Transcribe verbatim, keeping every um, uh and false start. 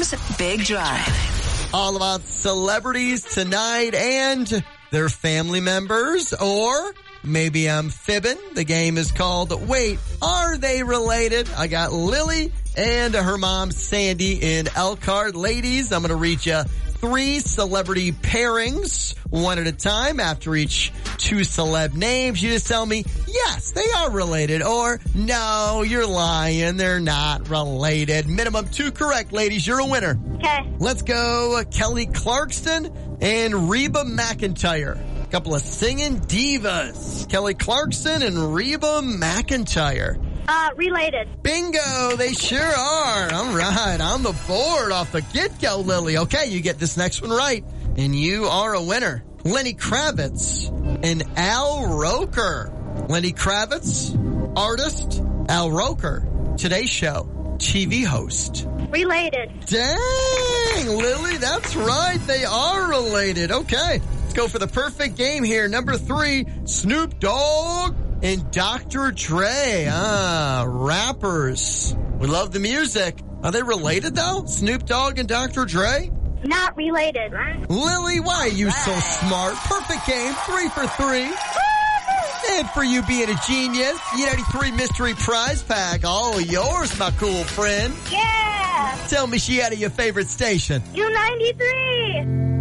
James Big Drive. All about celebrities tonight and their family members, or maybe I'm fibbing. The game is called Wait, Are They Related? I got Lily and her mom Sandy in Elkhart. Ladies, I'm going to read you three celebrity pairings, one at a time. After each two celeb names, you just tell me, yes, they are related, or no, you're lying, they're not related. Minimum two correct, ladies. You're a winner. Okay. Let's go Kelly Clarkson and Reba McEntire. A couple of singing divas. Kelly Clarkson and Reba McEntire. Uh, related. Bingo, they sure are. All right, on the board off the get-go, Lily. Okay, you get this next one right, and you are a winner. Lenny Kravitz and Al Roker. Lenny Kravitz, artist. Al Roker, Today Show, T V host. Related. Dang, Lily, that's right. They are related. Okay, let's go for the perfect game here. Number three, Snoop Dogg and Doctor Dre. Ah, rappers. We love the music. Are they related, though? Snoop Dogg and Doctor Dre? Not related. Lily, why are you so smart? Perfect game. Three for three. And for you being a genius, U ninety-three Mystery Prize Pack. All yours, my cool friend. Yeah. Tell me she out of your favorite station. U ninety-three.